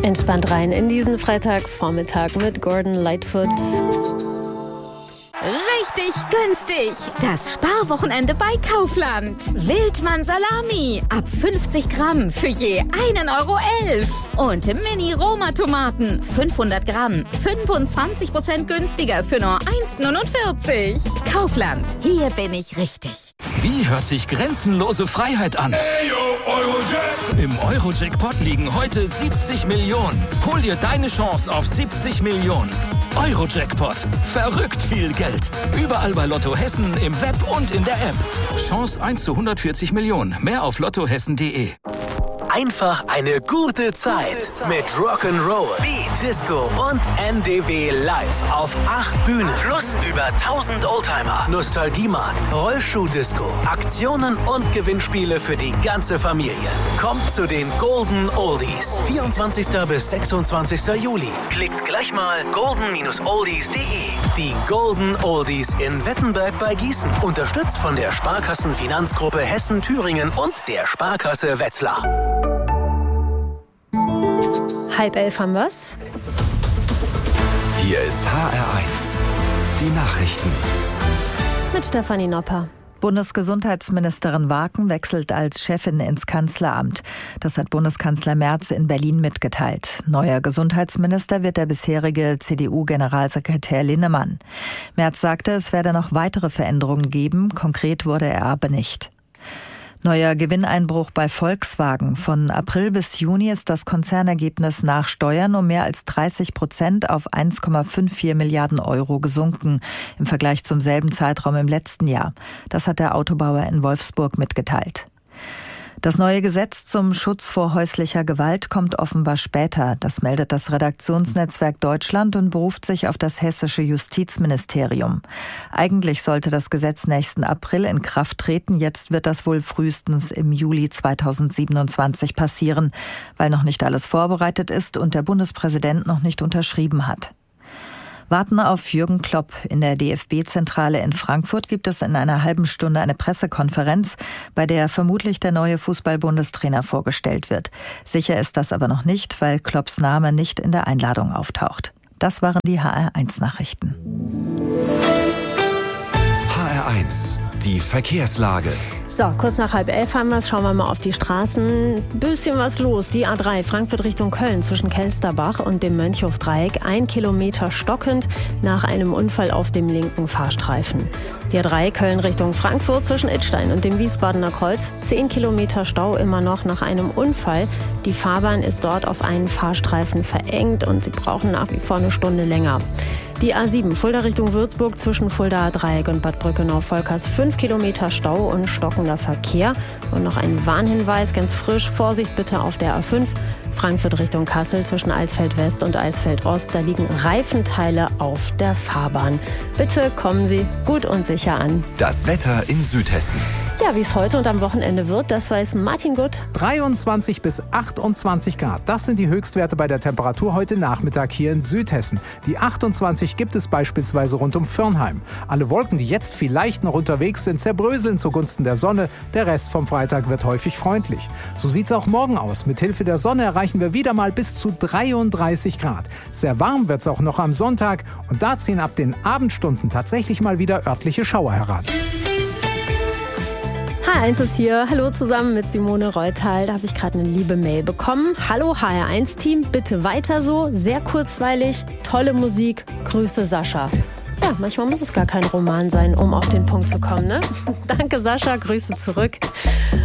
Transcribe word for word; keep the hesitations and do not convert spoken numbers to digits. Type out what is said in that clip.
Entspannt rein in diesen Freitagvormittag mit Gordon Lightfoot. Richtig günstig. Das Sparwochenende bei Kaufland. Wildmann Salami ab fünfzig Gramm für je einen Euro elf. Und Mini-Roma-Tomaten fünfhundert Gramm, fünfundzwanzig Prozent günstiger für nur eins neunundvierzig. Kaufland, hier bin ich richtig. Wie hört sich grenzenlose Freiheit an? Im Euro-Jackpot liegen heute siebzig Millionen. Hol dir deine Chance auf siebzig Millionen. Euro-Jackpot. Verrückt viel Geld. Überall bei Lotto Hessen, im Web und in der App. Chance eins zu hundertvierzig Millionen. Mehr auf lottohessen punkt de. Einfach eine gute Zeit mit Rock'n'Roll, Beat, Disco und N D W live auf acht Bühnen. Plus über tausend Oldtimer, Nostalgiemarkt, Rollschuh-Disco, Aktionen und Gewinnspiele für die ganze Familie. Kommt zu den Golden Oldies. vierundzwanzigsten bis sechsundzwanzigsten Juli. Klickt gleich mal golden oldies punkt de. Die Golden Oldies in Wettenberg bei Gießen. Unterstützt von der Sparkassenfinanzgruppe Hessen-Thüringen und der Sparkasse Wetzlar. Halb elf haben wir's. Hier ist H R eins. Die Nachrichten. Mit Stefanie Nopper. Bundesgesundheitsministerin Waaken wechselt als Chefin ins Kanzleramt. Das hat Bundeskanzler Merz in Berlin mitgeteilt. Neuer Gesundheitsminister wird der bisherige C D U-Generalsekretär Linnemann. Merz sagte, es werde noch weitere Veränderungen geben. Konkret wurde er aber nicht. Neuer Gewinneinbruch bei Volkswagen. Von April bis Juni ist das Konzernergebnis nach Steuern um mehr als dreißig Prozent auf eins Komma vierundfünfzig Milliarden Euro gesunken im Vergleich zum selben Zeitraum im letzten Jahr. Das hat der Autobauer in Wolfsburg mitgeteilt. Das neue Gesetz zum Schutz vor häuslicher Gewalt kommt offenbar später. Das meldet das Redaktionsnetzwerk Deutschland und beruft sich auf das hessische Justizministerium. Eigentlich sollte das Gesetz nächsten April in Kraft treten. Jetzt wird das wohl frühestens im Juli zweitausendsiebenundzwanzig passieren, weil noch nicht alles vorbereitet ist und der Bundespräsident noch nicht unterschrieben hat. Warten auf Jürgen Klopp. In der D F B-Zentrale in Frankfurt gibt es in einer halben Stunde eine Pressekonferenz, bei der vermutlich der neue Fußball-Bundestrainer vorgestellt wird. Sicher ist das aber noch nicht, weil Klopps Name nicht in der Einladung auftaucht. Das waren die H R eins Nachrichten. H R eins. Die Verkehrslage. So, kurz nach halb elf haben wir es. Schauen wir mal auf die Straßen. Bisschen was los. Die A drei Frankfurt Richtung Köln zwischen Kelsterbach und dem Mönchhofdreieck. Ein Kilometer stockend nach einem Unfall auf dem linken Fahrstreifen. Die A drei Köln Richtung Frankfurt zwischen Idstein und dem Wiesbadener Kreuz. Zehn Kilometer Stau immer noch nach einem Unfall. Die Fahrbahn ist dort auf einen Fahrstreifen verengt und sie brauchen nach wie vor eine Stunde länger. Die A sieben Fulda Richtung Würzburg zwischen Fuldaer Dreieck und Bad Brückenau-Volkers. Fünf Kilometer Stau und stockender Verkehr. Und noch ein Warnhinweis, ganz frisch. Vorsicht bitte auf der A fünf. Frankfurt Richtung Kassel zwischen Eisfeld West und Eisfeld Ost. Da liegen Reifenteile auf der Fahrbahn. Bitte kommen Sie gut und sicher an. Das Wetter in Südhessen. Ja, wie es heute und am Wochenende wird, das weiß Martin Gutt. dreiundzwanzig bis achtundzwanzig Grad. Das sind die Höchstwerte bei der Temperatur heute Nachmittag hier in Südhessen. Die achtundzwanzig gibt es beispielsweise rund um Firnheim. Alle Wolken, die jetzt vielleicht noch unterwegs sind, zerbröseln zugunsten der Sonne. Der Rest vom Freitag wird häufig freundlich. So sieht's auch morgen aus. Mit Hilfe der Sonne erreichen wir wieder mal bis zu dreiunddreißig Grad. Sehr warm wird's auch noch am Sonntag und da ziehen ab den Abendstunden tatsächlich mal wieder örtliche Schauer heran. H R eins ist hier. Hallo zusammen mit Simone Reutal. Da habe ich gerade eine liebe Mail bekommen. Hallo H R eins Team, bitte weiter so. Sehr kurzweilig, tolle Musik. Grüße Sascha. Ja, manchmal muss es gar kein Roman sein, um auf den Punkt zu kommen, ne? Danke Sascha, Grüße zurück.